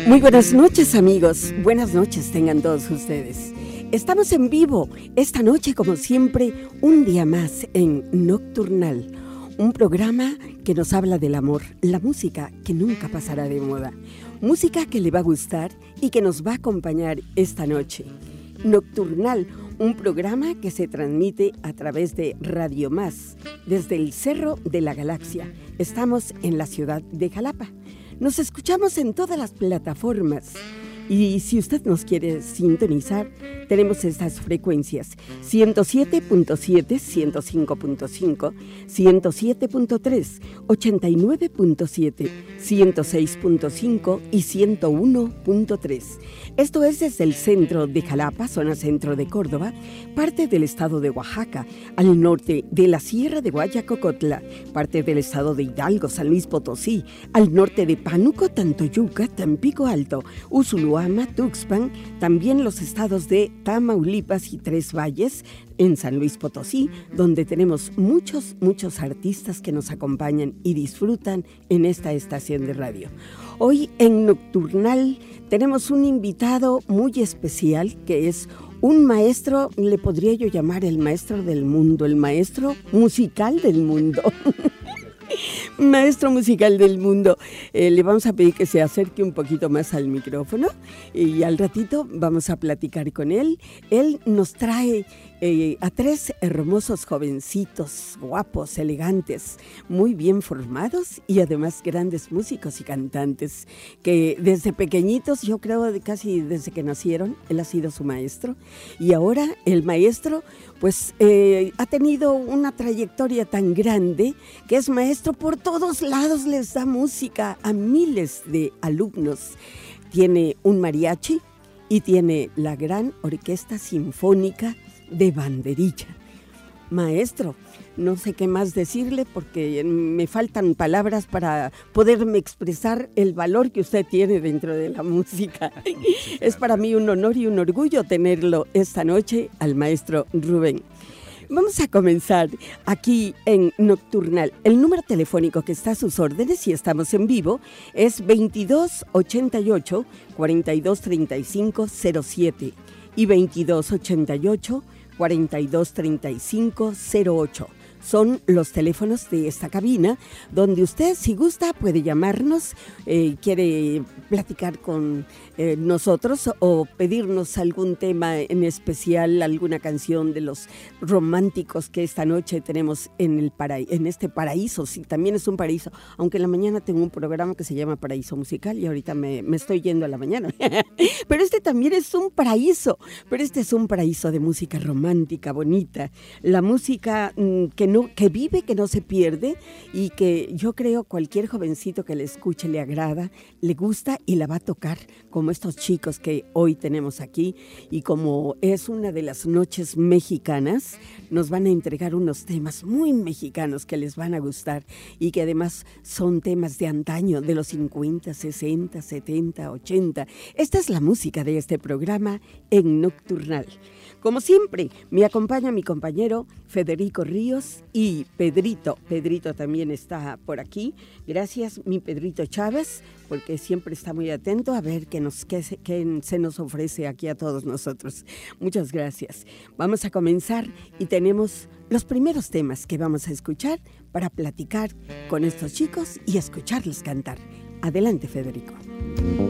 Muy buenas noches, amigos. Buenas noches tengan todos ustedes. Estamos en vivo esta noche, como siempre, un día más en Nocturnal, un programa que nos habla del amor, la música que nunca pasará de moda, música que le va a gustar y que nos va a acompañar esta noche. Nocturnal, un programa que se transmite a través de Radio Más, desde el Cerro de la Galaxia. Estamos en la ciudad de Jalapa. Nos escuchamos en todas las plataformas. Y si usted nos quiere sintonizar, tenemos estas frecuencias: 107.7, 105.5, 107.3, 89.7, 106.5 y 101.3. Esto es desde el centro de Jalapa, zona centro de Córdoba, parte del estado de Oaxaca, al norte de la Sierra de Guayacocotla, parte del estado de Hidalgo, San Luis Potosí, al norte de Pánuco, Tantoyuca, Tampico Alto, Usulúa, Tuxpan, también los estados de Tamaulipas y Tres Valles, en San Luis Potosí, donde tenemos muchos artistas que nos acompañan y disfrutan en esta estación de radio. Hoy en Nocturnal tenemos un invitado muy especial que es un maestro, le podría yo llamar el maestro del mundo, el maestro musical del mundo. Maestro musical del mundo. Le vamos a pedir que se acerque un poquito más al micrófono y al ratito vamos a platicar con él. Él nos trae a tres hermosos jovencitos, guapos, elegantes, muy bien formados y además grandes músicos y cantantes que desde pequeñitos, yo creo casi desde que nacieron, él ha sido su maestro y ahora el maestro pues ha tenido una trayectoria tan grande que es maestro por todos lados, les da música a miles de alumnos. Tiene un mariachi y tiene la gran orquesta sinfónica de Banderilla. Maestro, no sé qué más decirle porque me faltan palabras para poderme expresar el valor que usted tiene dentro de la música. Es para mí un honor y un orgullo tenerlo esta noche al maestro Rubén. Vamos a comenzar aquí en Nocturnal. El número telefónico que está a sus órdenes, si estamos en vivo, es 2288 4235 07 y 2288 4235 08. Son los teléfonos de esta cabina, donde usted, si gusta, puede llamarnos, quiere platicar con nosotros o pedirnos algún tema en especial, alguna canción de los románticos que esta noche tenemos en este paraíso. Sí, también es un paraíso, aunque en la mañana tengo un programa que se llama Paraíso Musical y ahorita me estoy yendo a la mañana. Pero este también es un paraíso, pero este es un paraíso de música romántica, bonita, la música que vive, que no se pierde y que yo creo cualquier jovencito que le escuche le agrada, le gusta y la va a tocar, como estos chicos que hoy tenemos aquí, y como es una de las noches mexicanas, nos van a entregar unos temas muy mexicanos que les van a gustar y que además son temas de antaño, de los 50, 60, 70, 80. Esta es la música de este programa en Nocturnal. Como siempre, me acompaña mi compañero Federico Ríos y Pedrito. Pedrito también está por aquí. Gracias, mi Pedrito Chávez, porque siempre está muy atento a ver qué se nos ofrece aquí a todos nosotros. Muchas gracias. Vamos a comenzar y tenemos los primeros temas que vamos a escuchar para platicar con estos chicos y escucharles cantar. Adelante, Federico.